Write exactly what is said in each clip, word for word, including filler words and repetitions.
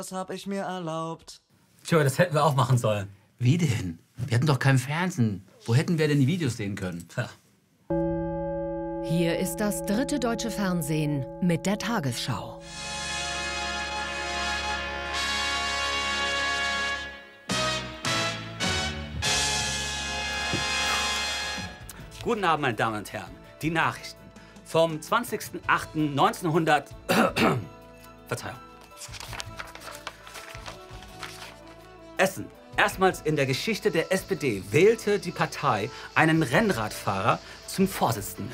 Das hab ich mir erlaubt. Tja, das hätten wir auch machen sollen. Wie denn? Wir hatten doch kein Fernsehen. Wo hätten wir denn die Videos sehen können? Ja. Hier ist das dritte deutsche Fernsehen mit der Tagesschau. Guten Abend, meine Damen und Herren. Die Nachrichten vom zwanzigsten achten neunzehnhundert... Verzeihung. Essen. Erstmals in der Geschichte der S P D wählte die Partei einen Rennradfahrer zum Vorsitzenden.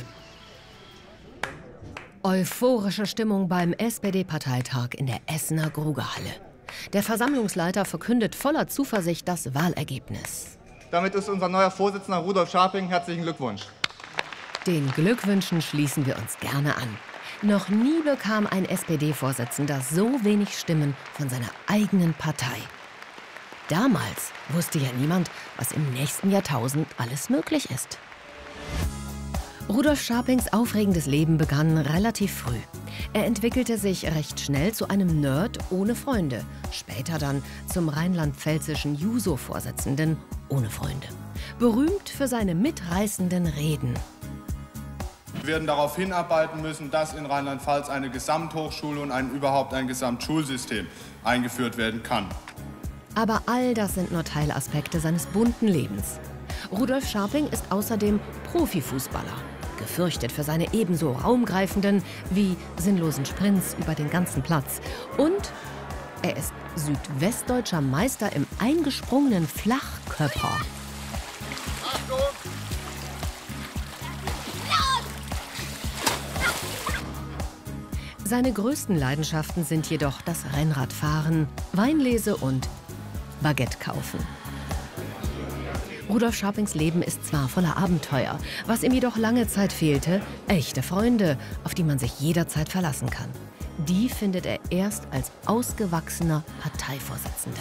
Euphorische Stimmung beim S P D-Parteitag in der Essener Grugehalle. Der Versammlungsleiter verkündet voller Zuversicht das Wahlergebnis. Damit ist unser neuer Vorsitzender Rudolf Scharping. Herzlichen Glückwunsch. Den Glückwünschen schließen wir uns gerne an. Noch nie bekam ein S P D-Vorsitzender so wenig Stimmen von seiner eigenen Partei. Damals wusste ja niemand, was im nächsten Jahrtausend alles möglich ist. Rudolf Scharpings aufregendes Leben begann relativ früh. Er entwickelte sich recht schnell zu einem Nerd ohne Freunde, später dann zum rheinland-pfälzischen Juso-Vorsitzenden ohne Freunde. Berühmt für seine mitreißenden Reden. Wir werden darauf hinarbeiten müssen, dass in Rheinland-Pfalz eine Gesamthochschule und ein, überhaupt ein Gesamtschulsystem eingeführt werden kann. Aber all das sind nur Teilaspekte seines bunten Lebens. Rudolf Scharping ist außerdem Profifußballer, gefürchtet für seine ebenso raumgreifenden wie sinnlosen Sprints über den ganzen Platz. Und er ist südwestdeutscher Meister im eingesprungenen Flachkörper. Achtung! Seine größten Leidenschaften sind jedoch das Rennradfahren, Weinlese und Baguette kaufen. Rudolf Scharpings Leben ist zwar voller Abenteuer, was ihm jedoch lange Zeit fehlte, echte Freunde, auf die man sich jederzeit verlassen kann. Die findet er erst als ausgewachsener Parteivorsitzender.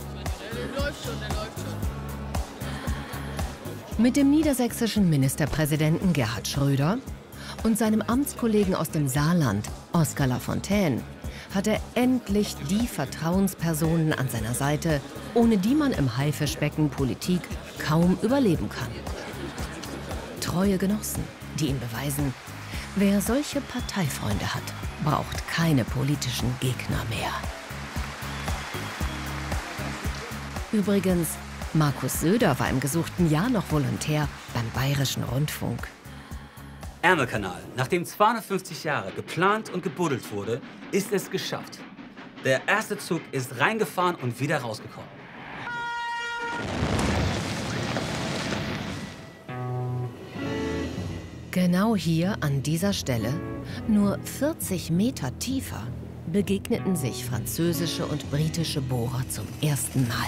Mit dem niedersächsischen Ministerpräsidenten Gerhard Schröder und seinem Amtskollegen aus dem Saarland, Oskar Lafontaine, hat er endlich die Vertrauenspersonen an seiner Seite, ohne die man im Haifischbecken Politik kaum überleben kann. Treue Genossen, die ihm beweisen, wer solche Parteifreunde hat, braucht keine politischen Gegner mehr. Übrigens, Markus Söder war im gesuchten Jahr noch Volontär beim Bayerischen Rundfunk. Ärmelkanal. Nachdem zweihundertfünfzig Jahre geplant und gebuddelt wurde, ist es geschafft. Der erste Zug ist reingefahren und wieder rausgekommen. Genau hier an dieser Stelle, nur vierzig Meter tiefer, begegneten sich französische und britische Bohrer zum ersten Mal.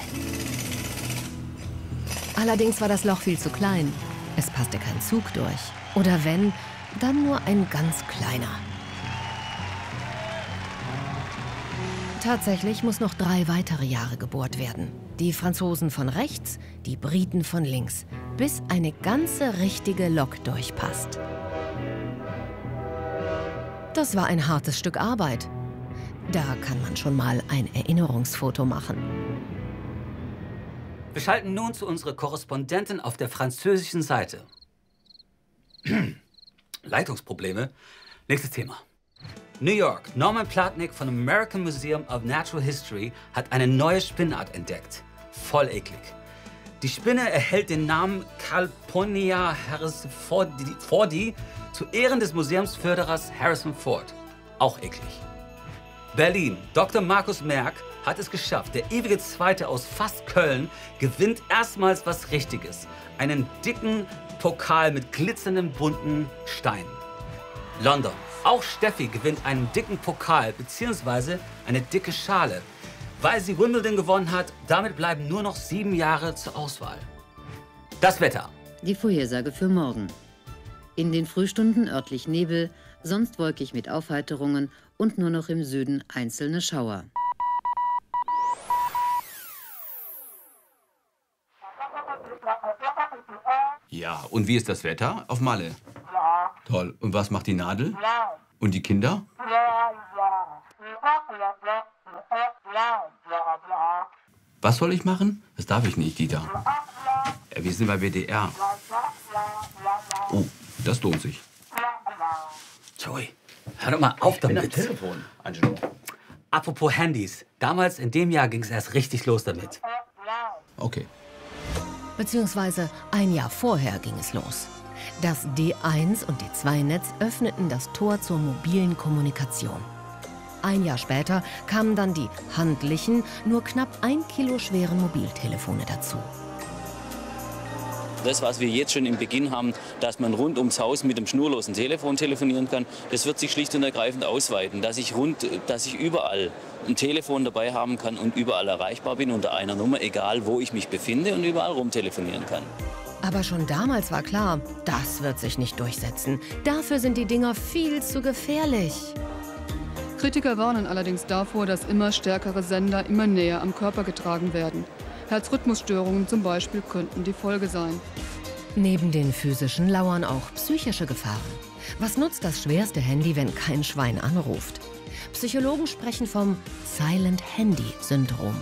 Allerdings war das Loch viel zu klein. Es passte kein Zug durch. Oder wenn, dann nur ein ganz kleiner. Tatsächlich muss noch drei weitere Jahre gebohrt werden. Die Franzosen von rechts, die Briten von links, bis eine ganze richtige Lok durchpasst. Das war ein hartes Stück Arbeit. Da kann man schon mal ein Erinnerungsfoto machen. Wir schalten nun zu unserer Korrespondentin auf der französischen Seite. Leitungsprobleme. Nächstes Thema. New York. Norman Platnick von American Museum of Natural History hat eine neue Spinnart entdeckt. Voll eklig. Die Spinne erhält den Namen Calpurnia harrisfordi zu Ehren des Museumsförderers Harrison Ford. Auch eklig. Berlin. Doktor Markus Merck hat es geschafft. Der ewige Zweite aus fast Köln gewinnt erstmals was Richtiges. Einen dicken Pokal mit glitzernden bunten Steinen. London. Auch Steffi gewinnt einen dicken Pokal bzw. eine dicke Schale. Weil sie Wimbledon gewonnen hat, damit bleiben nur noch sieben Jahre zur Auswahl. Das Wetter. Die Vorhersage für morgen. In den Frühstunden örtlich Nebel, sonst wolkig mit Aufheiterungen und nur noch im Süden einzelne Schauer. Ja, und wie ist das Wetter auf Malle? Toll. Und was macht die Nadel? Und die Kinder? Was soll ich machen? Das darf ich nicht, Dieter. Ja, wir sind bei W D R. Oh, das lohnt sich. Joey, hör doch mal auf damit. Am Telefon, Angelo. Apropos Handys. Damals, in dem Jahr, ging es erst richtig los damit. Okay. Beziehungsweise ein Jahr vorher ging es los. Das D eins und D zwei Netz öffneten das Tor zur mobilen Kommunikation. Ein Jahr später kamen dann die handlichen, nur knapp ein Kilo schweren Mobiltelefone dazu. Das, was wir jetzt schon im Beginn haben, dass man rund ums Haus mit dem schnurlosen Telefon telefonieren kann, das wird sich schlicht und ergreifend ausweiten. Dass ich, rund, dass ich überall ein Telefon dabei haben kann und überall erreichbar bin unter einer Nummer, egal wo ich mich befinde und überall rumtelefonieren kann. Aber schon damals war klar, das wird sich nicht durchsetzen. Dafür sind die Dinger viel zu gefährlich. Kritiker warnen allerdings davor, dass immer stärkere Sender immer näher am Körper getragen werden. Herzrhythmusstörungen zum Beispiel könnten die Folge sein. Neben den physischen lauern auch psychische Gefahren. Was nutzt das schwerste Handy, wenn kein Schwein anruft? Psychologen sprechen vom Silent-Handy-Syndrom.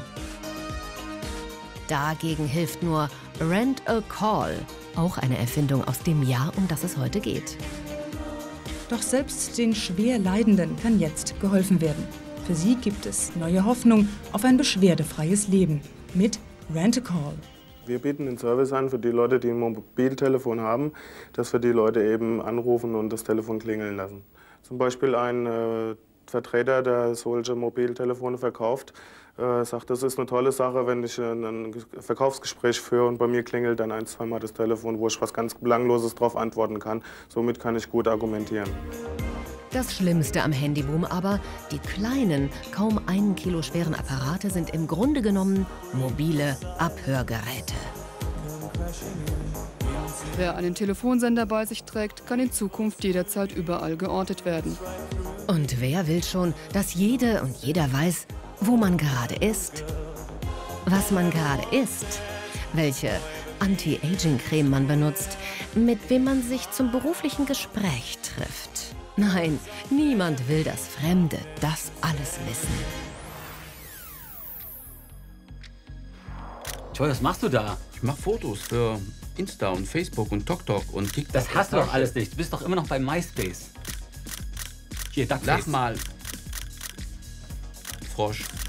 Dagegen hilft nur Rent a Call, auch eine Erfindung aus dem Jahr, um das es heute geht. Doch selbst den schwer Leidenden kann jetzt geholfen werden. Für sie gibt es neue Hoffnung auf ein beschwerdefreies Leben mit Rent a Call. Wir bieten den Service an für die Leute, die ein Mobiltelefon haben, dass wir die Leute eben anrufen und das Telefon klingeln lassen. Zum Beispiel ein äh, Vertreter, der solche Mobiltelefone verkauft, äh, sagt, das ist eine tolle Sache, wenn ich ein, ein Verkaufsgespräch führe und bei mir klingelt dann ein, zweimal das Telefon, wo ich was ganz Belangloses darauf antworten kann. Somit kann ich gut argumentieren. Das Schlimmste am Handyboom aber, die kleinen, kaum einen Kilo schweren Apparate sind im Grunde genommen mobile Abhörgeräte. Wer einen Telefonsender bei sich trägt, kann in Zukunft jederzeit überall geortet werden. Und wer will schon, dass jede und jeder weiß, wo man gerade ist, was man gerade isst, welche Anti-Aging-Creme man benutzt, mit wem man sich zum beruflichen Gespräch trifft. Nein, niemand will, dass Fremde das alles wissen. Joey, was machst du da? Ich mache Fotos für Insta und Facebook und TokTok und TikTok. Das hast du doch alles nicht. Du bist doch immer noch bei MySpace. Hier, Duckface. Lach mal. Frosch.